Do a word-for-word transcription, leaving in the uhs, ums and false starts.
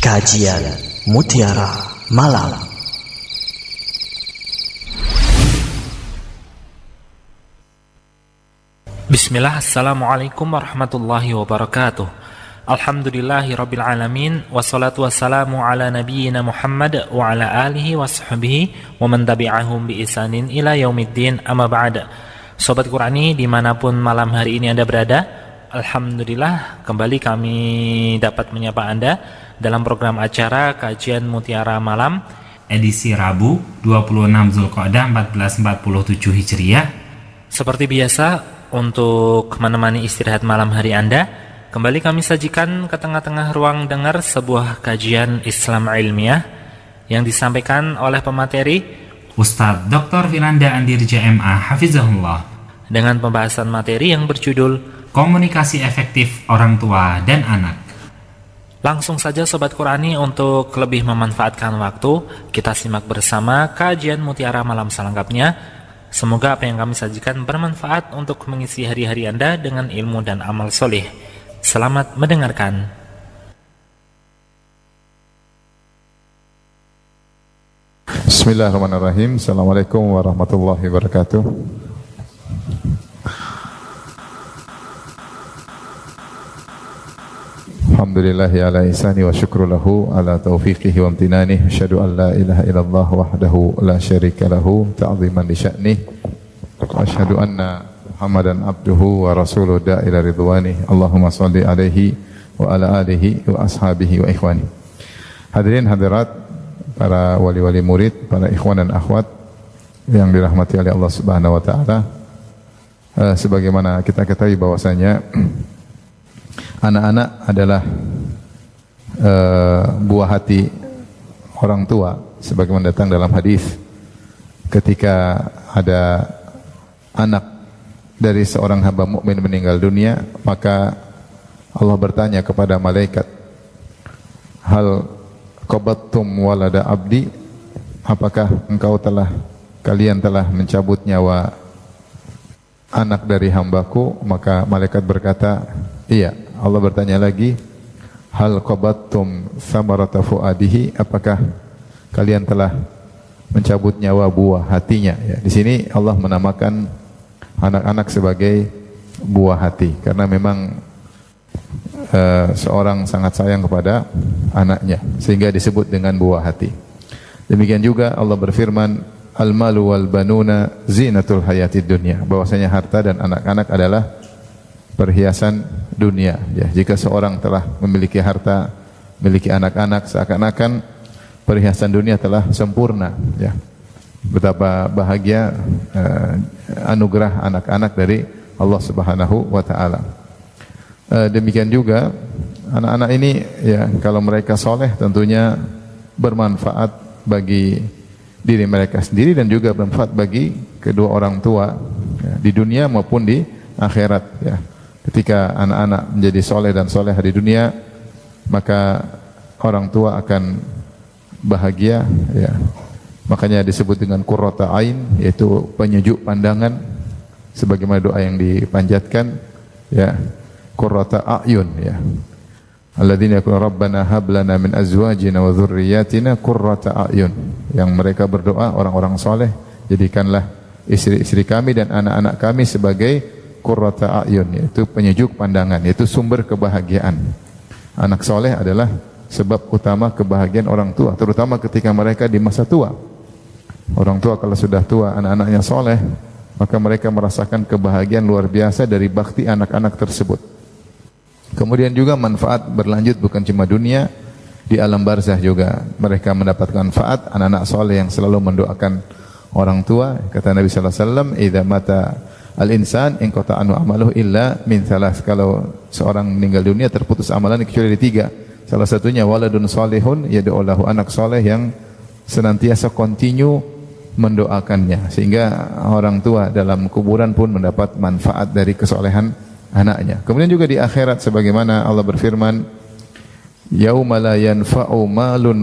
Kajian Mutiara Malam. Bismillah, assalamualaikum warahmatullahi wabarakatuh. Alhamdulillahi rabbil alamin. Wassalatu wassalamu ala nabiyyina Muhammad wa ala alihi wa sahbihi wa man tabi'ahum bi ihsanin ila yaumiddin, amma ba'da. Sobat Qurani dimanapun malam hari ini Anda berada, alhamdulillah kembali kami dapat menyapa Anda dalam program acara Kajian Mutiara Malam edisi Rabu dua puluh enam Zulqa'dah seribu empat ratus empat puluh tujuh Hijriah. Seperti biasa, untuk menemani istirahat malam hari Anda, kembali kami sajikan ke tengah-tengah ruang dengar sebuah kajian Islam ilmiah yang disampaikan oleh pemateri Ustadz Doktor Firanda Andirja M A Hafizahullah, dengan pembahasan materi yang berjudul Komunikasi Efektif Orang Tua dan Anak. Langsung saja Sobat Qurani, untuk lebih memanfaatkan waktu, kita simak bersama kajian Mutiara Malam selengkapnya. Semoga apa yang kami sajikan bermanfaat untuk mengisi hari-hari Anda dengan ilmu dan amal soleh. Selamat mendengarkan. Bismillahirrahmanirrahim. Assalamualaikum warahmatullahi wabarakatuh. Alhamdulillahi ala ihsani wa syukru lahu ala taufiqihi wa amtinani. Asyhadu an la ilaha illallah wahdahu la syarika lahu ta'ziman li sya'nih. Wa asyhadu anna Muhammadan abduhu wa rasuluhu da'ila ridwani. Allahumma salli alaihi wa ala alihi wa ashabihi wa ikhwani. Hadirin hadirat, para wali-wali murid, para ikhwan dan akhwat yang dirahmati oleh Allah Subhanahu wa taala. Uh, sebagaimana kita ketahui bahwasanya anak-anak adalah uh, buah hati orang tua, sebagaimana datang dalam hadis ketika ada anak dari seorang hamba mukmin meninggal dunia, maka Allah bertanya kepada malaikat, hal qabattum walada abdi, apakah engkau telah kalian telah mencabut nyawa anak dari hambaku? Maka malaikat berkata, iya. Allah bertanya lagi, hal qabattum samarata fuadihi, apakah kalian telah mencabut nyawa buah hatinya? Ya, di sini Allah menamakan anak-anak sebagai buah hati karena memang uh, seorang sangat sayang kepada anaknya sehingga disebut dengan buah hati. Demikian juga Allah berfirman, al-malu wal banuna zinatul hayatid dunya, bahwasanya harta dan anak-anak adalah perhiasan dunia. Ya, jika seorang telah memiliki harta, memiliki anak-anak, seakan-akan perhiasan dunia telah sempurna. Ya, betapa bahagia uh, anugerah anak-anak dari Allah Subhanahu wa taala. Uh, demikian juga anak-anak ini, ya, kalau mereka soleh tentunya bermanfaat bagi diri mereka sendiri dan juga bermanfaat bagi kedua orang tua, ya, di dunia maupun di akhirat. Ya. Ketika anak-anak menjadi soleh dan soleh di dunia, maka orang tua akan bahagia. Ya. Makanya disebut dengan qurrata ain, yaitu penyejuk pandangan, sebagaimana doa yang dipanjatkan, ya, qurrata a'yun, ya. Alladzina yaquluna rabbana hab lana min azwajina wa dzurriyyatina qurrata a'yun. Yang mereka berdoa, orang-orang soleh, jadikanlah istri-istri kami dan anak-anak kami sebagai qurrata a'yun, yaitu penyejuk pandangan, yaitu sumber kebahagiaan. Anak soleh adalah sebab utama kebahagiaan orang tua, terutama ketika mereka di masa tua. Orang tua kalau sudah tua, anak-anaknya soleh, maka mereka merasakan kebahagiaan luar biasa dari bakti anak-anak tersebut. Kemudian juga manfaat berlanjut bukan cuma dunia, di alam barzah juga mereka mendapatkan manfaat. Anak-anak soleh yang selalu mendoakan orang tua, kata Nabi sallallahu alaihi wasallam, idza mata al-insan in qata anu amaluhu illa min thalath, kalau seorang meninggal dunia terputus amalan kecuali dari tiga. Salah satunya waladun salihun yad'u lahu, anak soleh yang senantiasa continue mendoakannya, sehingga orang tua dalam kuburan pun mendapat manfaat dari kesolehan anaknya. Kemudian juga di akhirat, sebagaimana Allah berfirman, yauma la yanfa'u malun